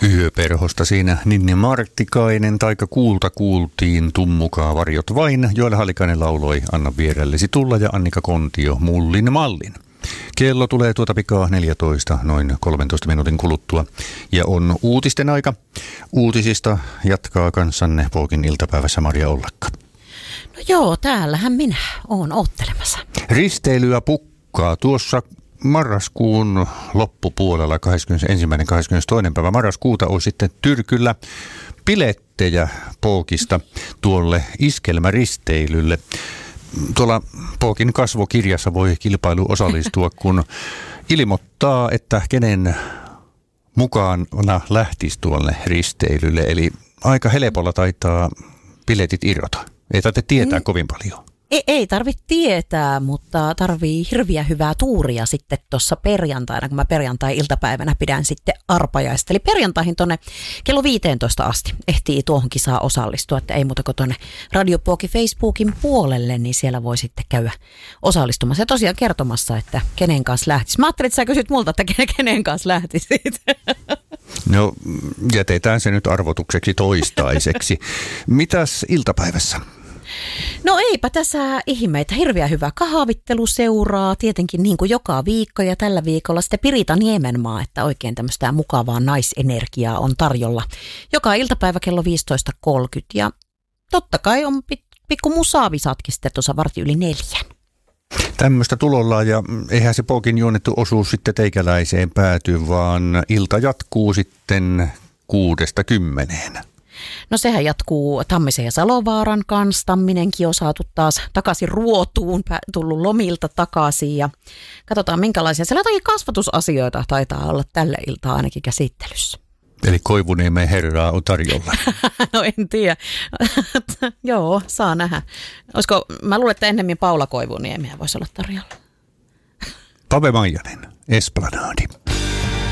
Yöperhosta siinä Ninni Marttikainen, taika kuulta kuultiin, tummukaa varjot vain. Joel Hallikainen lauloi Anna vierellesi tulla ja Annika Kontio mullin mallin. Kello tulee tuota pikaa 14, noin 13 minuutin kuluttua. Ja on uutisten aika. Uutisista jatkaa kanssanne Pookin iltapäivässä Maria Ollakka. No joo, täällähän minä oon oottelemassa. Risteilyä pukkaa tuossa marraskuun loppupuolella 21. 22. päivä marraskuuta on sitten Tyrkyllä bilettejä Pookista tuolle iskelmäristeilylle. Tuolla Pookin kasvokirjassa voi kilpailu osallistua, kun ilmoittaa, että kenen mukana lähtisi tuolle risteilylle. Eli aika helpolla taitaa biletit irrota. Ei tarvitse tietää kovin paljon. Ei tarvitse tietää, mutta tarvii hirviä hyvää tuuria sitten tuossa perjantaina, kun mä perjantai-iltapäivänä pidän sitten arpajaista. Eli perjantaihin tuonne kello 15 asti ehtii tuohon kisaan osallistua, että ei muuta kuin tuonne Radio Pookin Facebookin puolelle, niin siellä voi sitten käydä osallistumassa ja tosiaan kertomassa, että kenen kanssa lähtisi. Mä ajattelin, että sä kysyt multa, että kenen kanssa lähtisit. No jätetään se nyt arvotukseksi toistaiseksi. Mitäs iltapäivässä? No eipä tässä ihmeitä. Hirveän hyvä kahvittelu seuraa tietenkin niin kuin joka viikko ja tällä viikolla sitten Pirita Niemenmaa, että oikein tämmöistä mukavaa naisenergiaa on tarjolla joka iltapäivä kello 15.30 ja totta kai on pikku musaavisatkin sitten tuossa 3:45. Tämmöistä tulolla ja eihän se Pookin juonnettu osuus sitten teikäläiseen pääty, vaan ilta jatkuu sitten 6-10. No sehän jatkuu Tammisen ja Salovaaran kanssa. Tamminenkin on saatu taas takaisin ruotuun, tullut lomilta takaisin ja katsotaan minkälaisia. Siellä jotakin kasvatusasioita taitaa olla tällä iltaa ainakin käsittelyssä. Eli Koivuniemen herraa on tarjolla. No en tiedä. Joo, saa nähdä. Olisiko, mä luulen, että ennemmin Paula Koivuniemeä voisi olla tarjolla. Pave Maijanen, Esplanadi.